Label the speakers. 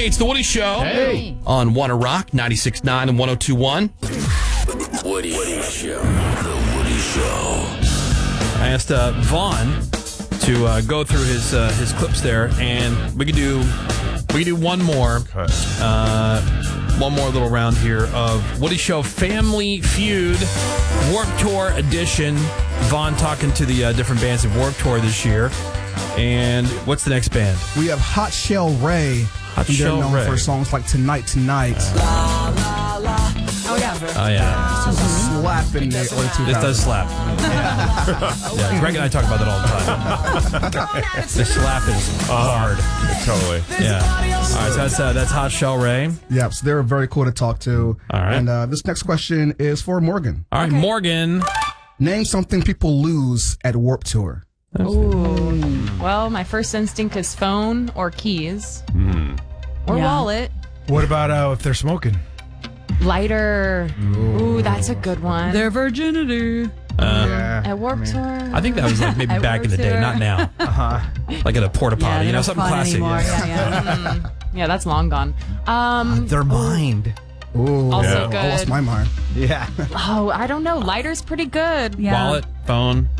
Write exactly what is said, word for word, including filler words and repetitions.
Speaker 1: Hey, it's The Woody Show.
Speaker 2: Hey.
Speaker 1: On Wanna Rock, ninety-six point nine and one oh two point one.
Speaker 3: Woody, Woody Show. The Woody Show.
Speaker 1: I asked uh, Vaughn to uh, go through his uh, his clips there, and we could do we could do one more, uh, one more little round here of Woody Show Family Feud Warped Tour edition. Vaughn talking to the uh, different bands of Warped Tour this year. And what's the next band?
Speaker 2: We have Hot Shell Ray.
Speaker 1: Hot
Speaker 2: They're
Speaker 1: Shell
Speaker 2: known
Speaker 1: Ray.
Speaker 2: for songs like Tonight, Tonight.
Speaker 4: Oh, yeah.
Speaker 1: Oh yeah,
Speaker 2: Slap in the early two thousands.
Speaker 1: this does slap. Yeah, Greg and I talk about that all the time. The slap is hard.
Speaker 5: Totally.
Speaker 1: Yeah. All right, so that's uh, that's Hot Shell Ray.
Speaker 2: Yep, so they're very cool to talk to.
Speaker 1: All right.
Speaker 2: And uh, this next question is for Morgan.
Speaker 1: All right,
Speaker 4: Okay.
Speaker 1: Morgan.
Speaker 2: Name something people lose at Warped Tour.
Speaker 4: Ooh. Well, my first instinct is phone or keys. Or
Speaker 6: Yeah.
Speaker 4: wallet.
Speaker 5: What about uh, if they're smoking?
Speaker 4: Lighter. Ooh, that's a good one.
Speaker 6: Their virginity.
Speaker 2: yeah.
Speaker 4: At Warped Tour.
Speaker 1: I think that was like maybe
Speaker 4: At
Speaker 1: back in the
Speaker 4: Warped
Speaker 1: day,
Speaker 4: Tour.
Speaker 1: not now.
Speaker 2: Uh-huh.
Speaker 1: Like at a porta potty,
Speaker 6: Yeah,
Speaker 1: you
Speaker 6: they
Speaker 1: know,
Speaker 6: don't
Speaker 1: something
Speaker 6: fun
Speaker 1: classy.
Speaker 6: anymore.
Speaker 1: Yeah.
Speaker 6: Yeah, yeah.
Speaker 4: Yeah, that's long gone. Um,
Speaker 5: Their mind.
Speaker 2: Ooh,
Speaker 4: Also
Speaker 2: I lost
Speaker 4: good.
Speaker 2: my mind.
Speaker 5: Yeah.
Speaker 4: oh, I don't know. Lighter's pretty good.
Speaker 6: Yeah.
Speaker 1: Wallet, phone.